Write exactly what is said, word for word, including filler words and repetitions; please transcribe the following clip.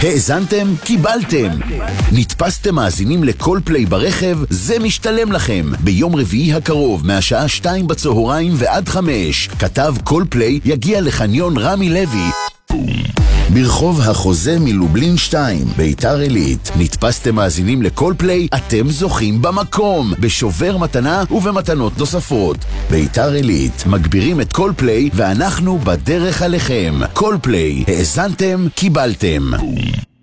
האזנתם? קיבלתם. נתפסתם מאזינים לכל פליי ברכב? זה משתלם לכם. ביום רביעי הקרוב, מהשעה שתיים בצהריים ועד חמש, כתב כל פליי יגיע לחניון רמי לוי ברחוב החוזה מלובלין שתיים, ביתר עילית. נתפסתם מאזינים לכל פליי? אתם זוכים במקום, בשובר מתנה ובמתנות נוספות. ביתר עילית, מגבירים את כל פליי ואנחנו בדרך עליכם. כל פליי, האזנתם? קיבלתם.